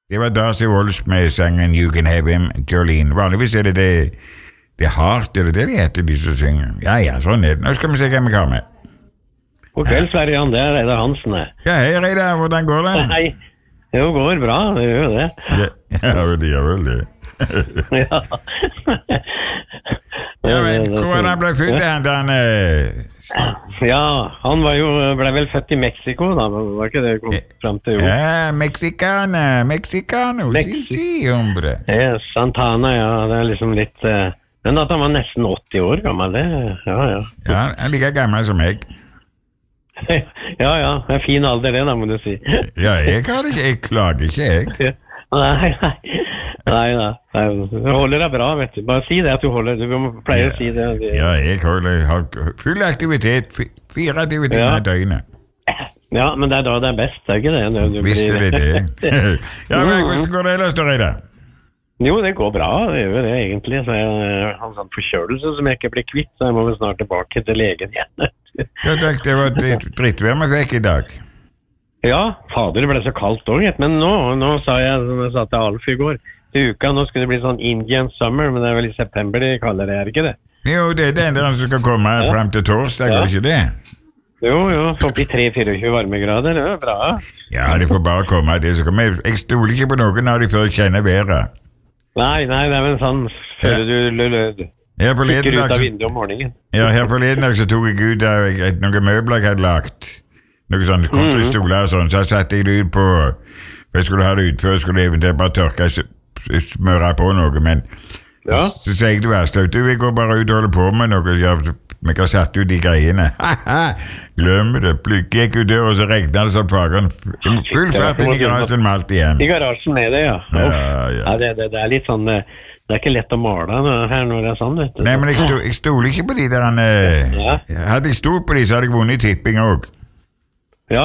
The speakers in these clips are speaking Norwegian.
Det var Darcy Walsh med sangen You Can Have Him, Jolene. Vanligvis det Heart, eller det de heter, de som synger. Ja, sånn er det. Nå skal vi se hvem vi har med. God kveld, Sverre Jan, det Reidar Hansen. Ja, hei Reidar, hvordan går det? Hei, det går bra, det gjør jo det. Ja, det gjør vel det. Ja, men hvor han ble født han? Ja, han ble vel født i Mexico da, var ikke det kom frem til jo? Ja, Mexicano, si, hombre. Ja, Santana, ja, det liksom litt, men at han var nesten 80 år gammel, det, ja. Ja, han er like gammel som meg. Ja, det er fin alder det da, må du si. Ja, jeg klager ikke, jeg. Nei, du holder deg bra, vet du. Bare si det at du holder, du pleier å si det. Ja, jeg har full aktivitet, 24 timer i døgnet. Ja, men det er da det er best, er ikke det? Visste det. Ja, men hvordan går det ellers da, Reidar? Jo, det går bra, det gjør det egentlig. Så jeg har en sånn forkjølelse som jeg ikke blir kvitt, så jeg må vel snart tilbake til legen igjen. Det var drittvær vi fikk i dag. Ja, fader, det ble så kaldt også, men nå sa jeg, som jeg sa til Alf i går, til uka, nå skulle det bli sånn Indian summer, men det er vel i september de kaller det, er ikke det? Jo, det er den som skal komme frem til torsdag, er ikke det? Jo, så opp i 3-24 varmegrader, det er bra. Ja, det får bare komme det, så kommer jeg stoler ikke på noen av de før jeg kjenner været. Nei, det er vel sånn, før du stikker ut av vinduet om morgenen. Ja, her forleden dag så tok jeg ut av noen møbler jeg hadde lagt. Noen sånne kontristoler og sånn, så satte jeg det ut på, jeg skulle ha det ut før, jeg skulle eventuelt bare tørke, smøre på noe, men så sier jeg til Værstøv, du, jeg går bare ut og holder på med noe, vi kan satt ut de greiene. Glemme det, gikk ut dør, og så regnet det så fageren full fart inn i garasjen med alt igjen. I garasjen med det, ja. Ja, det er litt sånn, det er ikke lett å male her når det er sånn, vet du. Nei, men jeg stoler ikke på de der, hadde jeg stolt på de, så hadde jeg vunnet i tipping også. Ja.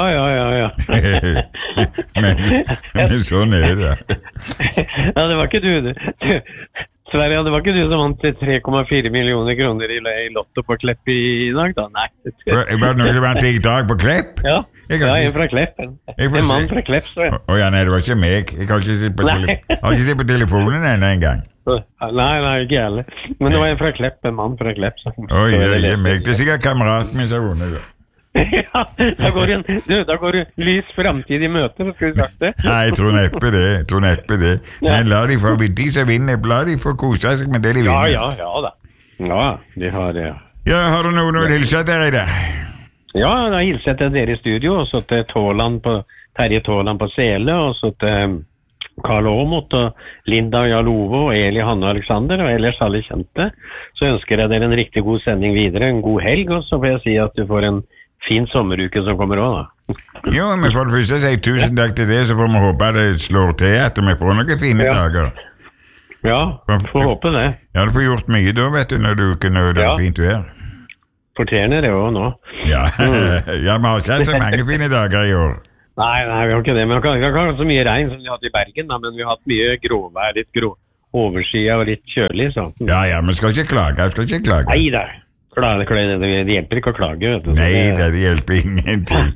men sånn er det. Ja, det var ikke du. Sverige, det var ikke du som vant 3,4 millioner kroner i lotto på Klepp i dag, da? Nei. Var det noen som vant i dag på Klepp? Ja, en fra Klepp. En mann fra Klepp, så jeg. Nei, det var ikke meg. Jeg har ikke sett på telefonen ennå en gang. Nei, ikke heller. Men det var en fra Klepp, en mann fra Klepp. Oi, det er meg. Det er sikkert kameraten min som har vunnet det. Ja, da går det lys fremtid i møte, skal vi sagt det? Nei, jeg tror neppe det. Men la de som vinner, la de få kose seg med det de vinner. Ja da. Ja, de har det. Ja, har du noen å hilse til deg? Ja, da hilser jeg til dere i studio, og så til Terje Tåland på Sele, og så til Karl Åmot og Linda Jalove og Eli Hanne og Alexander, og ellers alle kjente. Så ønsker jeg dere en riktig god sending videre, en god helg, og så får jeg si at du får en fin sommeruke som kommer også, da. Jo, men for det første sier tusen takk til det, så får vi håpe at det slår til at vi får noen fine dager. Ja, får håpe det. Ja, du får gjort mye da, vet du, når det er fint vær. Fortjener det også nå. Ja, vi har ikke hatt så mange fine dager i år. Nei, vi har ikke det, men vi har ikke hatt så mye regn som vi har hatt i Bergen, da, men vi har hatt mye gråvær, litt overskyet og litt kjølig, så. Ja, men skal ikke klage. Nei, det hjelper ikke å klage, vet du. Nei, det hjelper ingenting.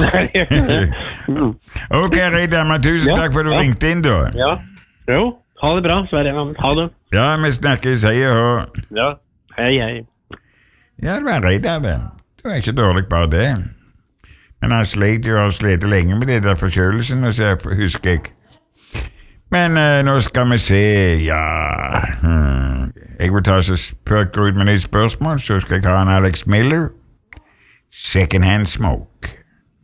Ok, Reidar, men tusen takk for at du ringte inn, da. Ja, jo, ha det bra, Sverre. Ha det. Ja, vi snakkes, hei og. Ja, hei. Ja, det var Reidar, det. Det var ikke dårlig bare det. Men han slet lenge med det der forkjølelsen, og så husker jeg. Men nå skal vi se, jeg vil ta så før jeg går ut med nytt spørsmål, så skal jeg ha en Alex Miller, Second Hand Smoke.